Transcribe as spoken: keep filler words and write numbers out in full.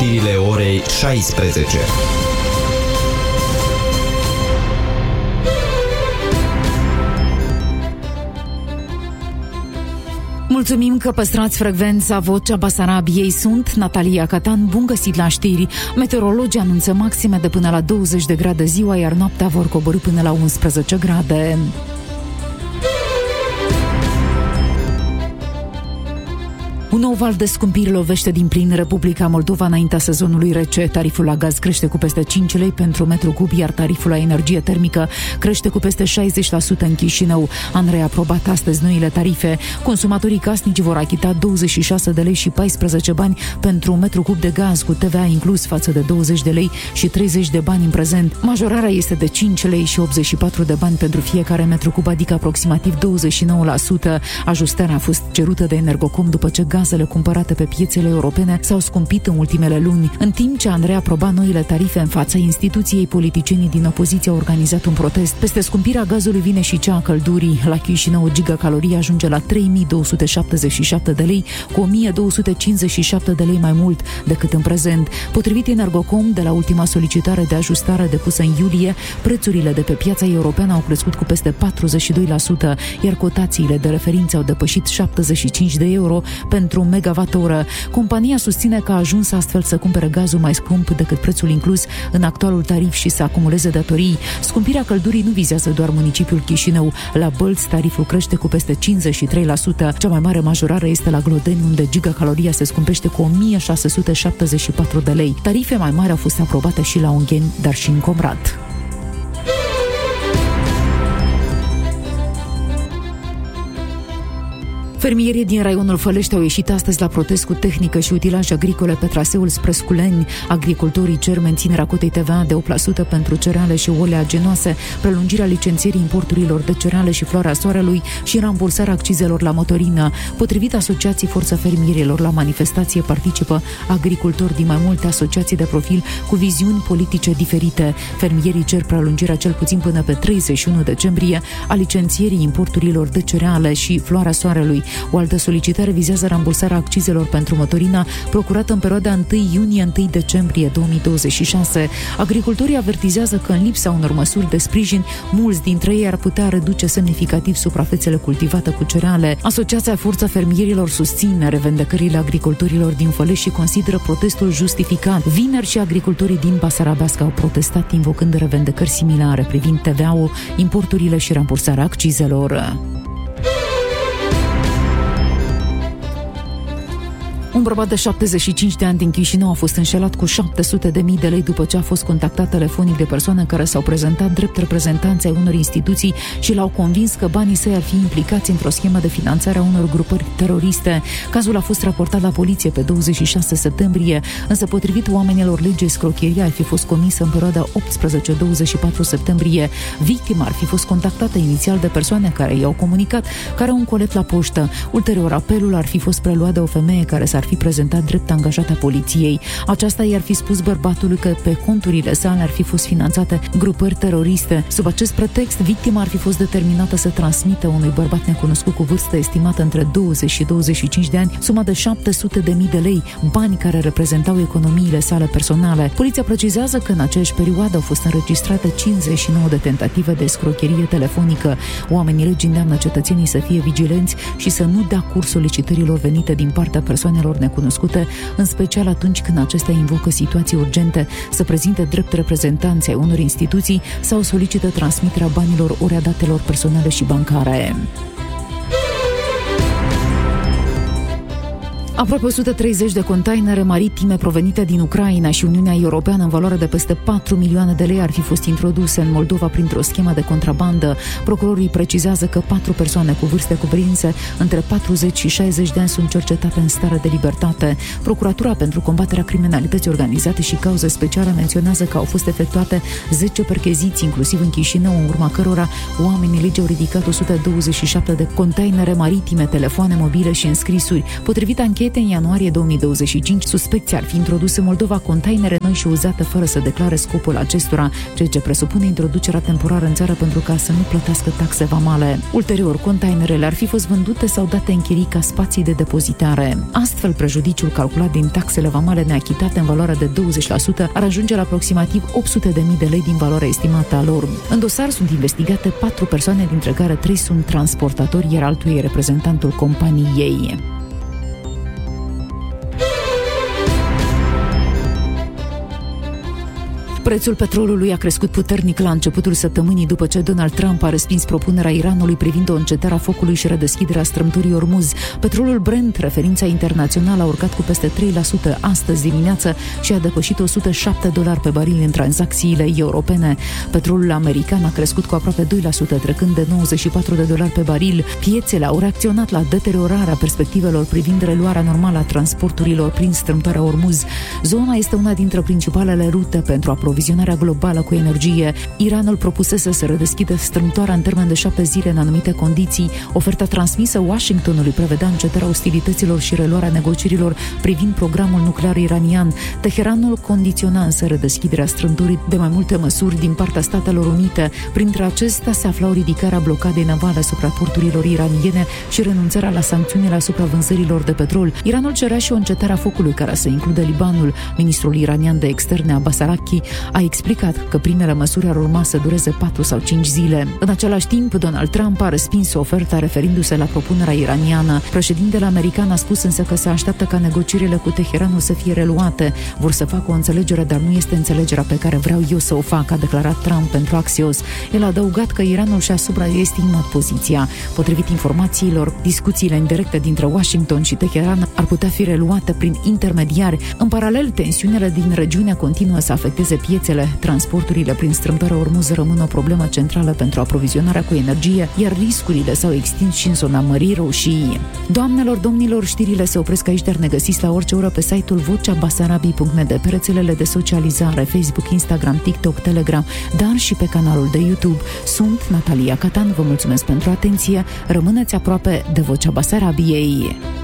știrile orei șaisprezece. Mulțumim că păstrați frecvența Vocea Basarabiei. Sunt Natalia Catan, bun găsit la știri. Meteorologii anunță maxime de până la douăzeci de grade ziua, iar noaptea vor coborî până la unsprezece grade. Un nou val de scumpiri lovește din plin Republica Moldova înaintea sezonului rece. Tariful la gaz crește cu peste cinci lei pentru metru cub, iar tariful la energie termică crește cu peste șaizeci la sută în Chișinău. An reaprobat astăzi noile tarife. Consumatorii casnici vor achita douăzeci și șase de lei și paisprezece bani pentru un metru cub de gaz, cu T V A inclus, față de douăzeci de lei și treizeci de bani în prezent. Majorarea este de cinci lei și optzeci și patru de bani pentru fiecare metru cub, adică aproximativ douăzeci și nouă la sută. Ajustarea a fost cerută de Energocom după ce gazele cumpărate pe piețele europene s-au scumpit în ultimele luni. În timp ce Andrei aproba noile tarife în fața instituției, politicienii din opoziție au organizat un protest. Peste scumpirea gazului vine și cea a căldurii. La Chișinău, o gigacalorie ajunge la trei mii două sute șaptezeci și șapte de lei, cu o mie două sute cincizeci și șapte de lei mai mult decât în prezent. Potrivit Energocom, de la ultima solicitare de ajustare depusă în iulie, prețurile de pe piața europeană au crescut cu peste patruzeci și doi la sută, iar cotațiile de referință au depășit șaptezeci și cinci de euro pentru un megawatt-oră. Compania susține că a ajuns astfel să cumpere gazul mai scump decât prețul inclus în actualul tarif și să acumuleze datorii. Scumpirea căldurii nu vizează doar municipiul Chișinău. La Bălți, tariful crește cu peste cincizeci și trei la sută. Cea mai mare majorare este la Glodeni, unde gigacaloria se scumpește cu o mie șase sute șaptezeci și patru de lei. Tarife mai mari au fost aprobate și la Ungheni, dar și în Comrat. Fermierii din raionul Fălești au ieșit astăzi la protest cu tehnică și utilaje agricole pe traseul spre Sculeni. Agricultorii cer menținerea cotei T V A de opt la sută pentru cereale și ouăle agenoase, prelungirea licențierii importurilor de cereale și floarea soarelui și rambursarea accizelor la motorină. Potrivit Asociației Forța Fermierilor, la manifestație participă agricultori din mai multe asociații de profil cu viziuni politice diferite. Fermierii cer prelungirea cel puțin până pe treizeci și unu decembrie a licențierii importurilor de cereale și floarea soarelui. O altă solicitare vizează rambursarea accizelor pentru motorina procurată în perioada întâi iunie - întâi decembrie două mii douăzeci și șase. Agricultorii avertizează că în lipsa unor măsuri de sprijin, mulți dintre ei ar putea reduce semnificativ suprafețele cultivate cu cereale. Asociația Forța Fermierilor susține revendecările agricultorilor din Fălești și consideră protestul justificat. Vineri și agricultorii din Basarabeasca au protestat invocând revendecări similare privind T V A-ul, importurile și rambursarea accizelor. Un bărbat de șaptezeci și cinci de ani din Chișinău a fost înșelat cu șapte sute de mii de lei după ce a fost contactat telefonic de persoane care s-au prezentat drept reprezentanți ai unor instituții și l-au convins că banii săi ar fi implicați într-o schemă de finanțare a unor grupări teroriste. Cazul a fost raportat la poliție pe douăzeci și șase septembrie, însă potrivit oamenilor legii, escrocheria ar fi fost comisă în perioada optsprezece - douăzeci și patru septembrie. Victima ar fi fost contactată inițial de persoane care i-au comunicat că are un colet la poștă. Ulterior, apelul ar fi fost preluat de o femeie care s-ar fi prezentat drept angajata poliției. Aceasta i-ar fi spus bărbatului că pe conturile sale ar fi fost finanțate grupări teroriste. Sub acest pretext, victima ar fi fost determinată să transmită unui bărbat necunoscut cu vârstă estimată între douăzeci și douăzeci și cinci de ani suma de șapte sute de mii de lei, bani care reprezentau economiile sale personale. Poliția precizează că în aceeași perioadă au fost înregistrate cincizeci și nouă de tentative de escrocherie telefonică. Oamenii legii îndeamnă cetățenii să fie vigilenți și să nu dea curs solicitărilor venite din partea persoanelor necunoscute, în special atunci când acestea invocă situații urgente, să prezinte drept reprezentanți ai unor instituții sau solicită transmiterea banilor ori a datelor personale și bancare. Aproape o sută treizeci de containere maritime provenite din Ucraina și Uniunea Europeană în valoare de peste patru milioane de lei ar fi fost introduse în Moldova printr-o schemă de contrabandă. Procurorii precizează că patru persoane cu vârste cuprinse între patruzeci și șaizeci de ani sunt cercetate în stare de libertate. Procuratura pentru combaterea criminalității organizate și cauze speciale menționează că au fost efectuate zece percheziții, inclusiv în Chișinău, în urma cărora oamenii legii au ridicat o sută douăzeci și șapte de containere maritime, telefoane mobile și înscrisuri. Potrivit anchetei încheiate în ianuarie două mii douăzeci și cinci, suspecții ar fi introdus în Moldova containere noi și uzate fără să declare scopul acestora, ceea ce presupune introducerea temporară în țară pentru ca să nu plătească taxe vamale. Ulterior, containerele ar fi fost vândute sau date în chirii ca spații de depozitare. Astfel, prejudiciul calculat din taxele vamale neachitate în valoare de douăzeci la sută ar ajunge la aproximativ opt sute de mii de lei din valoarea estimată a lor. În dosar sunt investigate patru persoane, dintre care trei sunt transportatori, iar altul e reprezentantul companiei. Prețul petrolului a crescut puternic la începutul săptămânii după ce Donald Trump a respins propunerea Iranului privind o încetare a focului și redeschiderea strâmtorii Ormuz. Petrolul Brent, referința internațională, a urcat cu peste trei la sută astăzi dimineață și a depășit o sută șapte dolari pe baril în tranzacțiile europene. Petrolul american a crescut cu aproape doi la sută, trecând de nouăzeci și patru de dolari pe baril. Piețele au reacționat la deteriorarea perspectivelor privind reluarea normală a transporturilor prin strâmtoarea Ormuz. Zona este una dintre principalele rute pentru a aprovizionarea globală cu energie. Iranul propusese să redeschidă strâmtoarea în termen de șapte zile în anumite condiții. Oferta transmisă Washingtonului prevedea încetarea ostilităților și reluarea negocierilor privind programul nuclear iranian. Teheranul condiționa însă redeschiderea strâmtorii de mai multe măsuri din partea Statelor Unite. Printre acestea se aflau ridicarea blocadei navale asupra porturilor iraniene și renunțarea la sancțiunile asupra vânzărilor de petrol. Iranul cerea și o încetare a focului care să includă Libanul. Ministrul iranian de externe, Abbas Araqchi, a explicat că primele măsuri ar urma să dureze patru sau cinci zile. În același timp, Donald Trump a respins oferta referindu-se la propunerea iraniană. Președintele american a spus însă că se așteaptă ca negocierile cu Teheranul să fie reluate. Vor să facă o înțelegere, dar nu este înțelegerea pe care vreau eu să o fac, a declarat Trump pentru Axios. El a adăugat că Iranul și-a supraestimat poziția. Potrivit informațiilor, discuțiile indirecte dintre Washington și Teheran ar putea fi reluate prin intermediari. În paralel, tensiunile din regiune continuă să afecteze piețele. Transporturile prin strâmtoarea Ormuz rămân o problemă centrală pentru aprovizionarea cu energie, iar riscurile s-au extins și în zona Mării Roșii. Doamnelor, domnilor, știrile se opresc aici, dar ne găsiți la orice oră pe site-ul vocea basarabiei punct net, pe rețelele de socializare, Facebook, Instagram, TikTok, Telegram, dar și pe canalul de YouTube. Sunt Natalia Catan, vă mulțumesc pentru atenție, rămâneți aproape de Vocea Basarabiei.